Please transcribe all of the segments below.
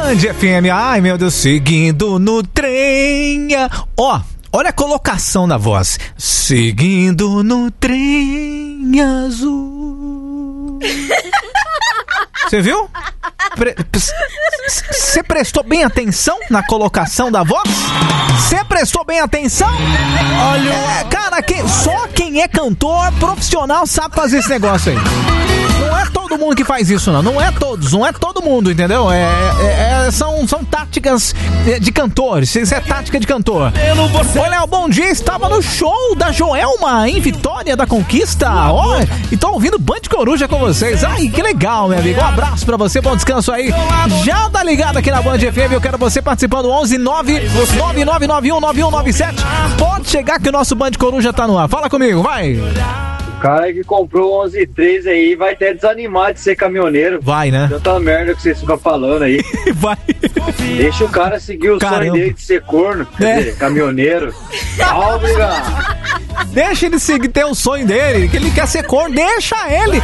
Band FM, ai meu Deus, seguindo no trem. Ó, olha a colocação da voz. Seguindo no trem azul. Você viu? Você prestou bem atenção na colocação da voz? Você prestou bem atenção? Olha, cara, só quem é cantor profissional sabe fazer esse negócio aí. Não é todo mundo que faz isso, não. Não é todos, não é todo mundo, entendeu? São táticas de cantores. Isso é tática de cantor. Oi, Léo, bom dia. Estava no show da Joelma em Vitória da Conquista. Ó, e tô ouvindo Band Coruja com vocês. Ai, que legal, meu amigo. Um abraço pra você, bom descanso aí. Já tá ligado aqui na Band FM. Eu quero você participando. 11999919197. Pode chegar que o nosso Band Coruja tá no ar. Fala comigo, vai. O cara que comprou 11.3 aí vai até desanimar de ser caminhoneiro. Vai, né? Tanta merda que vocês ficam falando aí. Vai. Deixa o cara seguir o sonho dele de ser corno, quer dizer, caminhoneiro. Obrigado. Deixa ele seguir, ter o sonho dele, que ele quer ser corno, deixa ele.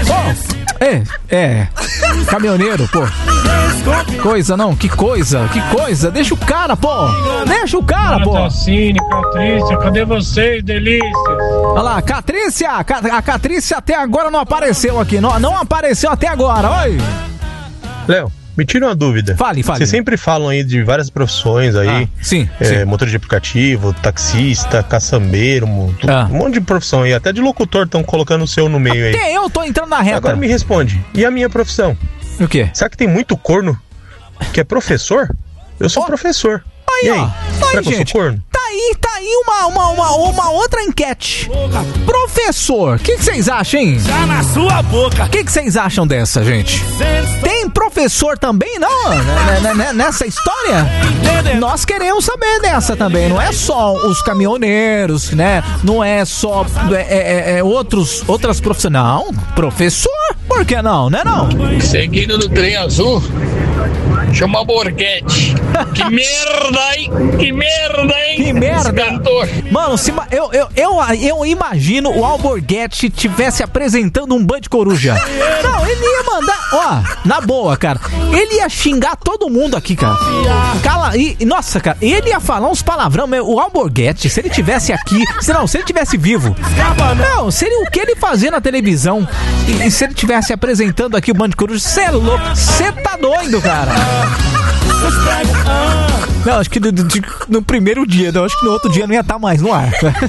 Caminhoneiro, pô. Coisa, não, que coisa. Deixa o cara, pô. Cine, Patrícia, cadê vocês, delícias? Olha lá, Catrícia, a Catrícia até agora não apareceu aqui, não apareceu até agora, oi. Léo, me tira uma dúvida. Fale. Vocês sempre falam aí de várias profissões aí. Sim. Motor de aplicativo, taxista, caçambeiro, um monte de profissão aí. Até de locutor estão colocando o seu no meio aí. Até eu tô entrando na reta. Agora me responde, e a minha profissão? O quê? Será que tem muito corno que é professor? Eu sou professor. Aí, e aí? Será que gente, eu sou corno? Tá aí uma outra enquete. Professor, o que vocês acham, hein? Já na sua boca. O que vocês acham dessa, gente? Tem professor também, não? Nessa história? Nós queremos saber dessa também. Não é só os caminhoneiros, né? Não é só outras profissões. Não, professor, por que não, né não? Seguindo no trem azul, chama Borghetti. Que merda, hein? Que merda! Mano, eu imagino o Alborguete tivesse apresentando um Band Coruja. Não, ele ia mandar, ó, na boa, cara. Ele ia xingar todo mundo aqui, cara. Nossa, cara, ele ia falar uns palavrão. O Alborguete, se ele tivesse aqui, se ele tivesse vivo, não, seria o que ele fazia na televisão. E se ele tivesse apresentando aqui o Band Coruja, você é louco, você tá doido, cara. Não, acho que no primeiro dia, não, acho que no outro dia não ia estar mais no ar.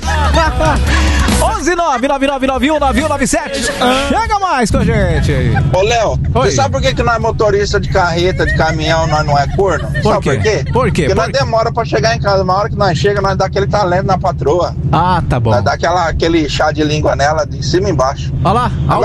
11999919197. Chega mais com a gente aí. Ô, Léo, você sabe por que nós motorista de carreta, de caminhão, nós não é corno? Sabe por quê? Porque nós demora pra chegar em casa. Uma hora que nós chega, nós dá aquele talento na patroa. Ah, tá bom. Nós dá aquele chá de língua nela, de cima e embaixo. Olha lá.